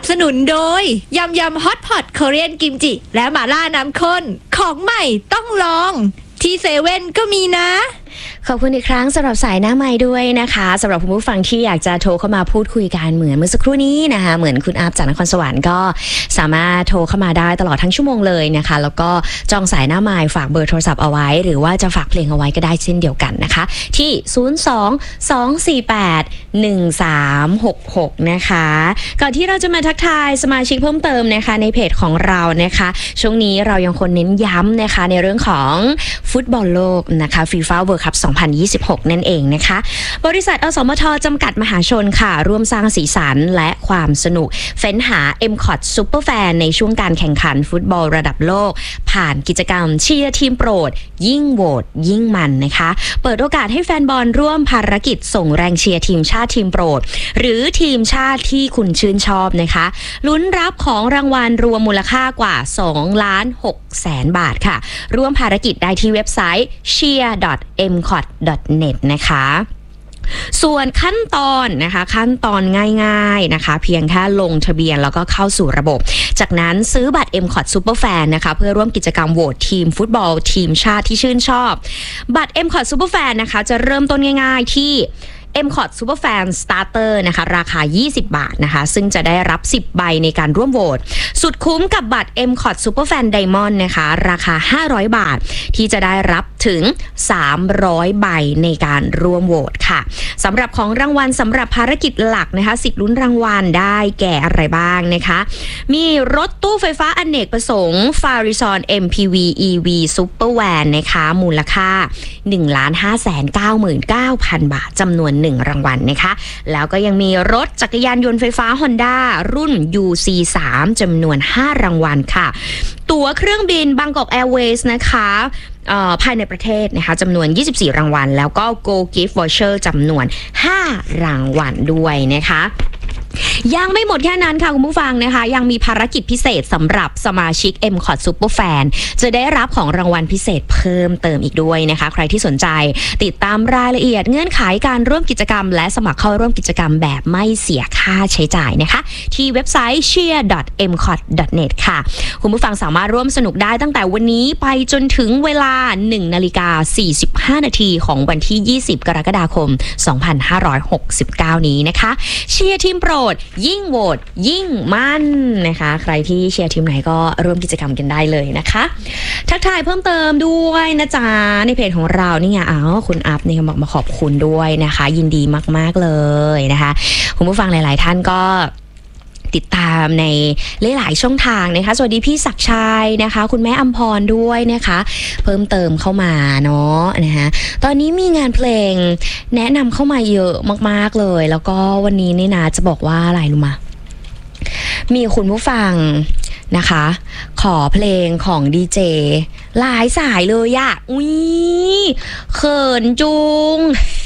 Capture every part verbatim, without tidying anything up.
สนุนโดยยำยำฮอตพอตเกาหลีกิมจิและหม่าล่าน้ำข้นของใหม่ต้องลองที่เซเว่นก็มีนะขอบคุณอีกครั้งสำหรับสายหน้าไม้ด้วยนะคะสำหรับคุณผู้ฟังที่อยากจะโทรเข้ามาพูดคุยกันเหมือนเมื่อสักครู่นี้นะคะเหมือนคุณอาบจากนครสวรรค์ก็สามารถโทรเข้ามาได้ตลอดทั้งชั่วโมงเลยนะคะแล้วก็จองสายหน้าไม้ฝากเบอร์โทรศัพท์เอาไว้หรือว่าจะฝากเพลงเอาไว้ก็ได้เช่นเดียวกันนะคะที่ศูนย์ สอง สอง สี่ แปด หนึ่ง สาม หก หกนะคะก่อนที่เราจะมาทักทายสมาชิกเพิ่มเติมนะคะในเพจของเรานะคะช่วงนี้เรายังคงเน้นย้ำนะคะในเรื่องของฟุตบอลโลกนะคะ FIFA World Cup สองพันยี่สิบหก นั่นเองนะคะบริษัทอสมทจำกัดมหาชนค่ะร่วมสร้างสีสันและความสนุกเฟ้นหา เอ็ม คอท Superfan ในช่วงการแข่งขันฟุตบอลระดับโลกผ่านกิจกรรมเชียร์ทีมโปรดยิ่งโหวตยิ่งมันนะคะเปิดโอกาสให้แฟนบอลร่วมภารกิจส่งแรงเชียร์ทีมชาติทีมโปรดหรือทีมชาติที่คุณชื่นชอบนะคะลุ้นรับของรางวัลรวมมูลค่ากว่า สองล้านหกแสน บาทค่ะร่วมภารกิจได้ที่เว็บไซต์ เชียร์ ดอท เอ็ม คอท ดอท เน็ต นะคะส่วนขั้นตอนนะคะขั้นตอนง่ายๆนะคะเพียงแค่ลงทะเบียนแล้วก็เข้าสู่ระบบจากนั้นซื้อบัตร เอ็ม คอท Superfan นะคะเพื่อร่วมกิจกรรมโหวตทีมฟุตบอลทีมชาติที่ชื่นชอบบัตร เอ็ม คอท Superfan นะคะจะเริ่มต้นง่ายๆที่เอ็ม คอท Superfan Starter นะคะราคายี่สิบบาทนะคะซึ่งจะได้รับสิบใบในการร่วมโหวตสุดคุ้มกับบัตร เอ็ม คอท Superfan Diamond นะคะราคาห้าร้อยบาทที่จะได้รับถึงสามร้อยใบในการร่วมโหวตค่ะสำหรับของรางวัลสำหรับภารกิจหลักนะคะสิทธิ์ลุ้นรางวัลได้แก่อะไรบ้างนะคะมีรถตู้ไฟฟ้าอเนกประสงค์ Farizon เอ็ม พี วี อี วี Super Van นะคะมูลค่า หนึ่งล้านห้าแสนเก้าหมื่นเก้าพัน บาทจำนวนหนึ่งรางวัลนะคะแล้วก็ยังมีรถจักรยานยนต์ไฟฟ้า Honda รุ่น ยู ซี สาม จำนวนห้ารางวัลค่ะตั๋วเครื่องบิน Bangkok Airways นะคะภายในประเทศนะคะจำนวนยี่สิบสี่รางวัลแล้วก็ Go Gift Voucher จำนวนห้ารางวัลด้วยนะคะยังไม่หมดแค่นั้นค่ะคุณผู้ฟังนะคะยังมีภารกิจพิเศษสำหรับสมาชิก เอ็ม คอท Superfan จะได้รับของรางวัลพิเศษเพิ่มเติมอีกด้วยนะคะใครที่สนใจติดตามรายละเอียดเงื่อนไขการร่วมกิจกรรมและสมัครเข้าร่วมกิจกรรมแบบไม่เสียค่าใช้จ่ายนะคะที่เว็บไซต์ เชียร์ ดอท เอ็ม คอท ดอท เน็ต ค่ะคุณผู้ฟังสามารถร่วมสนุกได้ตั้งแต่วันนี้ไปจนถึงเวลา หนึ่งนาฬิกาสี่สิบห้านาทีของวันที่ยี่สิบกรกฎาคมสองพันห้าร้อยหกสิบเก้านี้นะคะเชียร์ทีมโปรดยิ่งโหวตยิ่งมั่นนะคะใครที่เชียร์ทีมไหนก็ร่วมกิจกรรมกันได้เลยนะคะทักทายเพิ่มเติมด้วยนะจ๊ะในเพจของเรานี่ไงอ้าวคุณอัพนี่บอกมาขอบคุณด้วยนะคะยินดีมากๆเลยนะคะคุณผู้ฟังหลายๆท่านก็ติดตามในหลายๆช่องทางนะคะสวัสดีพี่ศักดิ์ชัยนะคะคุณแม่อัมพรด้วยนะคะเพิ่มเติมเข้ามาเนาะนะคะตอนนี้มีงานเพลงแนะนำเข้ามาเยอะมากๆเลยแล้วก็วันนี้นี่นะจะบอกว่าอะไรรู้มามีคุณผู้ฟังนะคะขอเพลงของดีเจหลายสายเลยอะอุ๊ยเขินจุง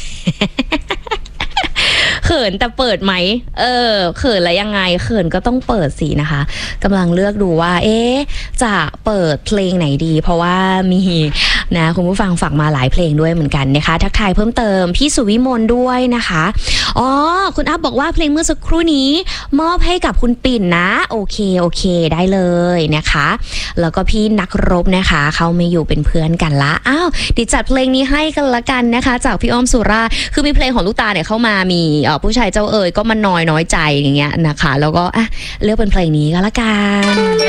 เขินแต่เปิดไหมเออเขินแล้วยังไงเขินก็ต้องเปิดสินะคะกำลังเลือกดูว่าเอ๊ะจะเปิดเพลงไหนดีเพราะว่ามีนะคุณผู้ฟังฝากมาหลายเพลงด้วยเหมือนกันนะคะทักทายเพิ่มเติมพี่สุวิมลด้วยนะคะอ๋อคุณอัพบอกว่าเพลงเมื่อสักครู่นี้มอบให้กับคุณปิ่นนะโอเคโอเคได้เลยนะคะแล้วก็พี่นักรบนะคะเขาไม่อยู่เป็นเพื่อนกันละอ้าวดิจัดเพลงนี้ให้กันละกันนะคะจากพี่อ้อมสุราคือมีเพลงของลูกตาเนี่ยเข้ามามีผู้ชายเจ้าเอ๋ยก็มันน้อยน้อยใจอย่างเงี้ยนะคะแล้วก็อ่ะเลือกเป็นเพลงนี้ก็ละกัน